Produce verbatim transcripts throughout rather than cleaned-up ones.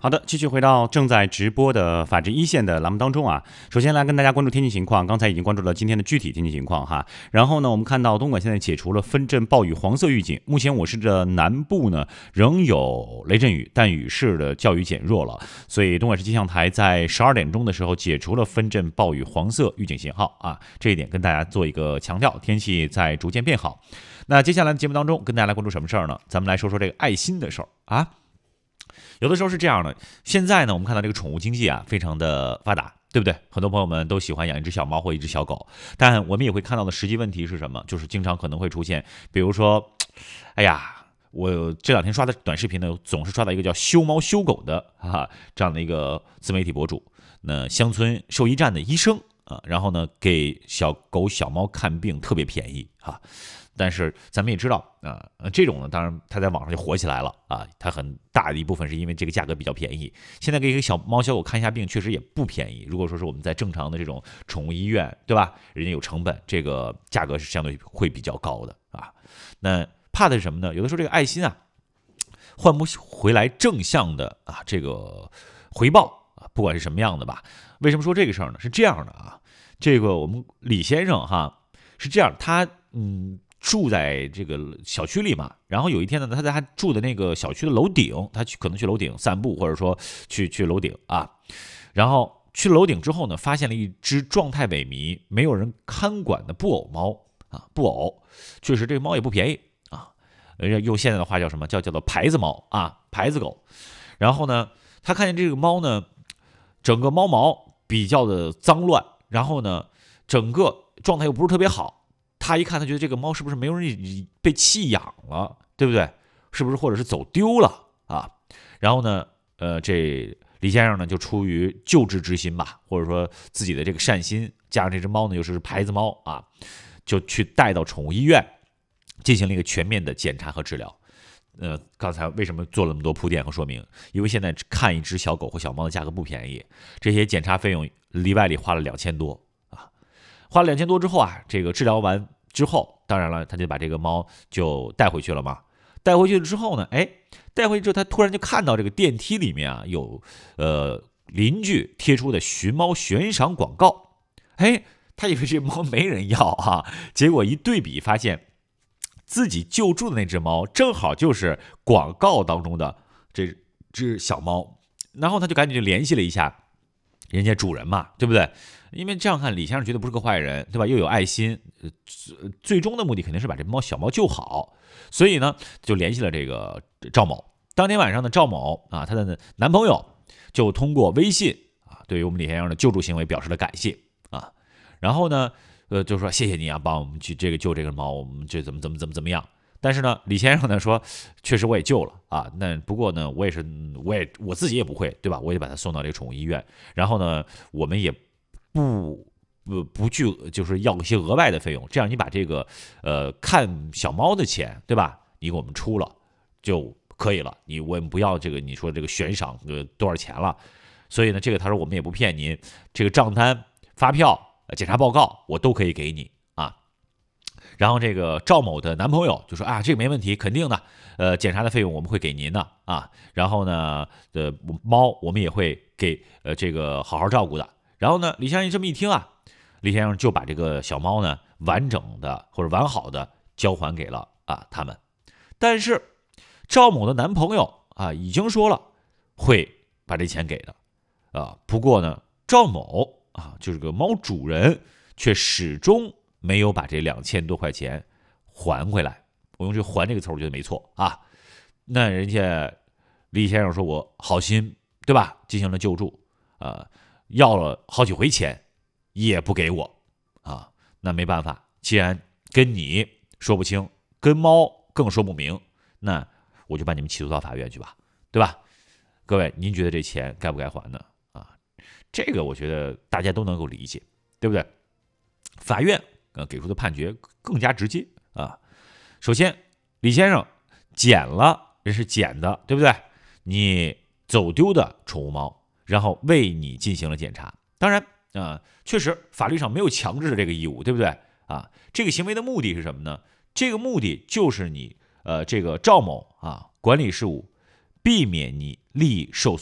好的，继续回到正在直播的法治一线的栏目当中啊。首先来跟大家关注天气情况，刚才已经关注了今天的具体天气情况哈。然后呢，我们看到东莞现在解除了分阵暴雨黄色预警，目前我市的南部呢仍有雷阵雨，但雨势的较于减弱了，所以东莞市气象台在十二点钟的时候解除了分阵暴雨黄色预警信号啊。这一点跟大家做一个强调，天气在逐渐变好。那接下来的节目当中，跟大家来关注什么事儿呢？咱们来说说这个爱心的事儿啊。有的时候是这样的，现在呢，我们看到这个宠物经济啊，非常的发达，对不对？很多朋友们都喜欢养一只小猫或一只小狗，但我们也会看到的实际问题是什么？就是经常可能会出现，比如说，哎呀，我这两天刷的短视频呢，总是刷到一个叫修猫修狗的啊这样的一个自媒体博主，那乡村兽医站的医生啊，然后呢给小狗小猫看病特别便宜啊。但是咱们也知道啊、呃，这种呢，当然它在网上就火起来了啊。它很大的一部分是因为这个价格比较便宜。现在给一个小猫小狗看一下病，确实也不便宜。如果说是我们在正常的这种宠物医院，对吧？人家有成本，这个价格是相对会比较高的啊。那怕的是什么呢？有的时候这个爱心啊，换不回来正向的啊这个回报啊，不管是什么样的吧。为什么说这个事儿呢？是这样的啊，这个我们李先生哈是这样，他嗯。住在这个小区里嘛，然后有一天呢，他在他住的那个小区的楼顶，他去可能去楼顶散步，或者说去去楼顶啊，然后去楼顶之后呢，发现了一只状态萎靡、没有人看管的布偶猫啊，布偶，确实这个猫也不便宜啊，人家用现在的话叫什么叫叫做牌子猫啊，牌子狗。然后呢，他看见这个猫呢，整个猫毛比较的脏乱，然后呢，整个状态又不是特别好。他一看，他觉得这个猫是不是没有人被弃养了，对不对？是不是或者是走丢了啊？然后呢，呃，这李先生呢就出于救治之心吧，或者说自己的这个善心，加上这只猫呢又是牌子猫啊，就去带到宠物医院进行了一个全面的检查和治疗。呃，刚才为什么做了那么多铺垫和说明？因为现在看一只小狗或小猫的价格不便宜，这些检查费用里外里花了两千多。花了两千多之后啊，这个治疗完之后，当然了，他就把这个猫就带回去了嘛。带回去了之后呢，哎，带回去之后，他突然就看到这个电梯里面啊有呃邻居贴出的寻猫悬赏广告，哎，他以为这猫没人要啊，结果一对比发现，自己救助的那只猫正好就是广告当中的这只小猫，然后他就赶紧就联系了一下人家主人嘛，对不对？因为这样看，李先生绝对不是个坏人，对吧？又有爱心，最终的目的肯定是把这猫小猫救好，所以呢，就联系了这个赵某。当天晚上呢，赵某啊，她的男朋友就通过微信啊，对于我们李先生的救助行为表示了感谢啊。然后呢，呃，就说谢谢你啊，帮我们去这个救这个猫，我们这怎么怎么怎么怎么样。但是呢，李先生呢说，确实我也救了啊，那不过呢，我也是，我也我自己也不会，对吧？我也把它送到这个宠物医院，然后呢，我们也。不不不去，就是要一些额外的费用，这样你把这个呃看小猫的钱，对吧？你给我们出了就可以了，你我们不要这个你说这个悬赏呃多少钱了。所以呢，这个他说我们也不骗您，这个账单、发票、检查报告我都可以给你啊。然后这个赵某的男朋友就说啊，这个没问题，肯定的，呃，检查的费用我们会给您的啊。然后呢，呃，猫我们也会给呃这个好好照顾的。然后呢，李先生这么一听啊，李先生就把这个小猫呢完整的或者完好的交还给了啊他们。但是赵某的男朋友啊已经说了会把这钱给的啊，不过呢，赵某啊就是个猫主人却始终没有把这两千多块钱还回来。我用这还这个词，我觉得没错啊。那人家李先生说我好心，对吧？进行了救助啊。要了好几回钱，也不给我啊，那没办法，既然跟你说不清，跟猫更说不明，那我就把你们起诉到法院去吧，对吧？各位，您觉得这钱该不该还呢？啊，这个我觉得大家都能够理解，对不对？法院呃给出的判决更加直接啊。首先，李先生捡了，人是捡的，对不对？你走丢的宠物猫。然后为你进行了检查，当然啊、呃，确实法律上没有强制的这个义务，对不对啊？这个行为的目的是什么呢？这个目的就是你呃这个赵某啊管理事务，避免你利益受损，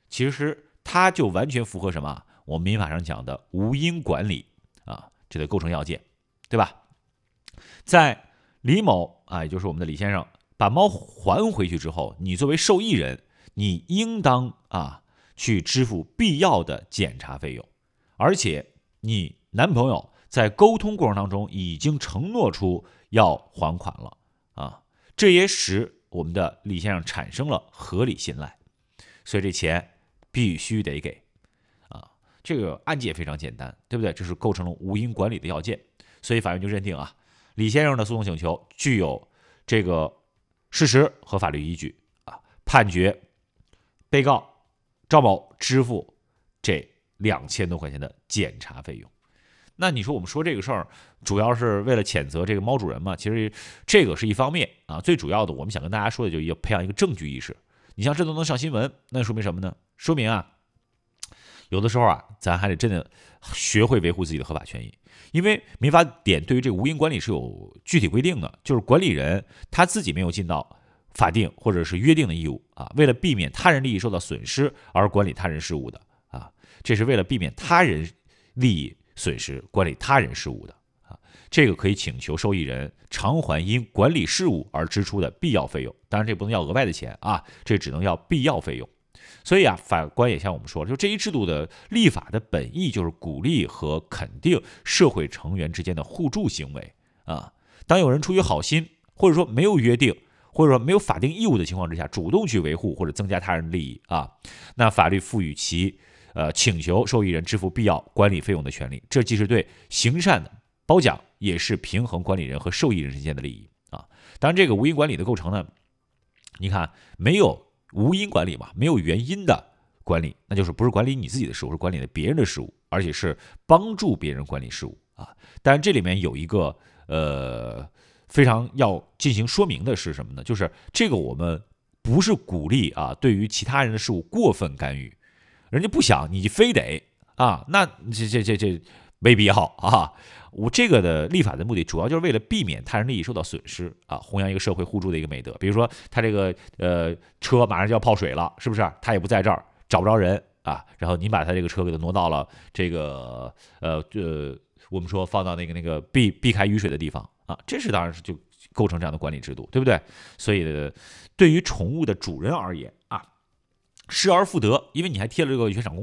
其实它就完全符合什么？我们民法上讲的无因管理啊，这个构成要件，对吧？在李某啊，也就是我们的李先生把猫还回去之后，你作为受益人，你应当啊去支付必要的检查费用，而且你男朋友在沟通过程当中已经承诺出要还款了啊，这也使我们的李先生产生了合理信赖，所以这钱必须得给啊。这个案件非常简单，对不对？这是构成了无因管理的要件，所以法院就认定啊，李先生的诉讼请求具有这个事实和法律依据啊，判决被告赵某支付这两千多块钱的检查费用。那你说我们说这个事儿，主要是为了谴责这个猫主人嘛？其实这个是一方面啊，最主要的我们想跟大家说的，就要培养一个证据意识。你像这都能上新闻，那说明什么呢？说明啊，有的时候啊，咱还得真的学会维护自己的合法权益。因为民法典对于这个无因管理是有具体规定的，就是管理人他自己没有尽到法定或者是约定的义务啊，为了避免他人利益受到损失而管理他人事务的啊，这是为了避免他人利益损失管理他人事务的啊，这个可以请求受益人偿还因管理事务而支出的必要费用，当然这不能要额外的钱啊，这只能要必要费用。所以啊，法官也像我们说了，就这一制度的立法的本意就是鼓励和肯定社会成员之间的互助行为啊。当有人出于好心，或者说没有约定，或者说没有法定义务的情况之下，主动去维护或者增加他人利益啊，那法律赋予其呃请求受益人支付必要管理费用的权利，这既是对行善的褒奖，也是平衡管理人和受益人之间的利益啊。当然，这个无因管理的构成呢，你看没有。无因管理嘛，没有原因的管理，那就是不是管理你自己的事务，是管理别人的事务，而且是帮助别人管理事务啊。但是这里面有一个呃非常要进行说明的是什么呢？就是这个我们不是鼓励啊，对于其他人的事务过分干预，人家不想你非得啊，那这这这这没必要啊。我这个的立法的目的，主要就是为了避免他人利益受到损失啊，弘扬一个社会互助的一个美德。比如说，他这个呃车马上就要泡水了，是不是？他也不在这儿，找不着人啊，然后您把他这个车给他挪到了这个呃呃，我们说放到那个那个避避开雨水的地方啊，这是当然是就构成这样的管理制度，对不对？所以对于宠物的主人而言啊，失而复得，因为你还贴了这个原赏公